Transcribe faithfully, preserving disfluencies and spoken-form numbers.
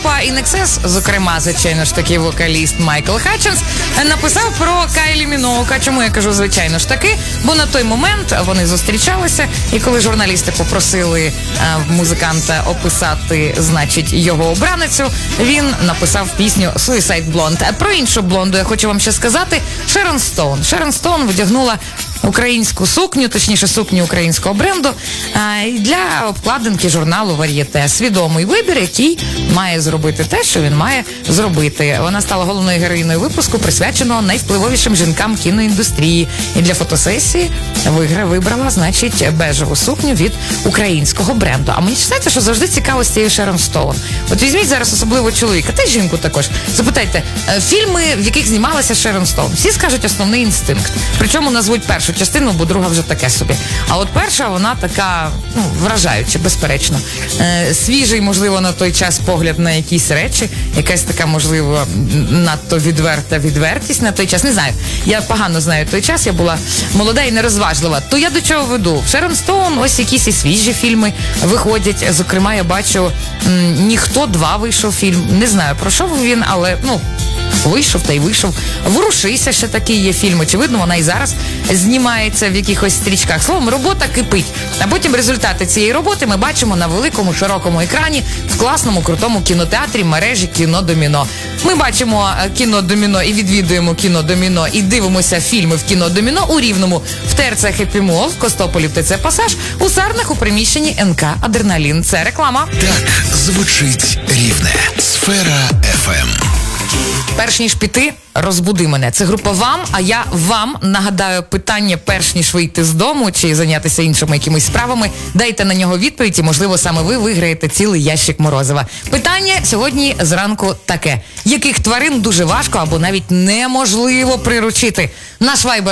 група ін екс ес, зокрема, звичайно ж таки, вокаліст Майкл Хатчинс, написав про Кайлі Міноука. Чому я кажу звичайно ж таки? Бо на той момент вони зустрічалися, і коли журналісти попросили а, музиканта описати, значить, його обраницю, він написав пісню Suicide Blonde. Про іншу блонду я хочу вам ще сказати. Шерон Стоун. Шерон Стоун вдягнула українську сукню, точніше сукню українського бренду, для обкладинки журналу «Вар'єте». Свідомий вибір, який має зробити те, що він має зробити. Вона стала головною героїною випуску, присвяченого найвпливовішим жінкам кіноіндустрії. І для фотосесії вигра вибрала, значить, бежеву сукню від українського бренду. А мені знаєте, що завжди цікаво з цією Шерон Стоун. От візьміть зараз особливо чоловіка, та й жінку також. Запитайте, фільми, в яких знімалася Шерон Стоун, всі скажуть «Основний інстинкт». Причому назвуть першу частину, бо друга вже таке собі. А от перша, вона така, ну, вражаюча, безперечно. Е, свіжий, можливо, на той час погляд на якісь речі, якась така, можливо, надто відверта відвертість на той час. Не знаю, я погано знаю той час, я була молода і нерозважлива. То я до чого веду? В Шерон Стоун ось якісь і свіжі фільми виходять. Зокрема, я бачу, м, «Ніхто два» вийшов фільм. Не знаю, про що він, але, ну, вийшов та й вийшов. «Ворушися» ще такий є фільм. Очевидно, вона і зараз знімається в якихось стрічках. Словом, робота кипить. А потім результати цієї роботи ми бачимо на великому, широкому екрані в класному, крутому кінотеатрі мережі «Кіно Доміно». Ми бачимо «Кіно Доміно» і відвідуємо «Кіно Доміно» і дивимося фільми в «Кіно Доміно» у Рівному, в ТРЦ «Хеппі Мол», в Костополі в ТЦ «Пасаж», у Сарнах у приміщенні ен ка «Адреналін». Це реклама. Так звучить Рівне. Сфера еф ем. Перш ніж піти, розбуди мене. Це група «Вам», а я вам нагадаю питання, перш ніж вийти з дому чи зайнятися іншими якимись справами. Дайте на нього відповідь і, можливо, саме ви виграєте цілий ящик морозива. Питання сьогодні зранку таке. Яких тварин дуже важко або навіть неможливо приручити? Наш вайбер